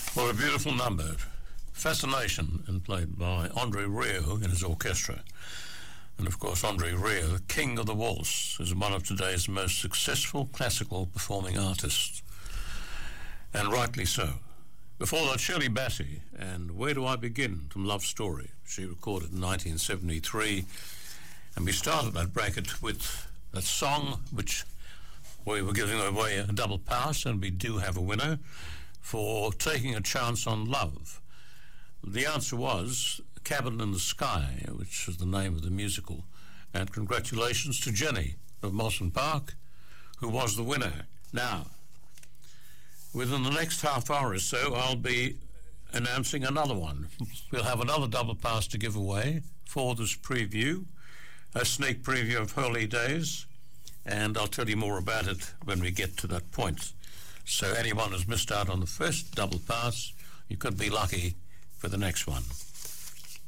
What a beautiful number. Fascination, and played by Andre Rieu and his orchestra. And of course, Andre Rieu, king of the waltz, is one of today's most successful classical performing artists. And rightly so. Before that, Shirley Bassey, and Where Do I Begin from Love Story. She recorded in 1973. And we started that bracket with that song which we were giving away a double pass, and we do have a winner for Taking a Chance on Love. The answer was Cabin in the Sky, which was the name of the musical. And congratulations to Jenny of Mosman Park, who was the winner. Now, within the next half hour or so, I'll be announcing another one. We'll have another double pass to give away for this preview, a sneak preview of Hurley Days, and I'll tell you more about it when we get to that point. So anyone who's missed out on the first double pass, you could be lucky for the next one.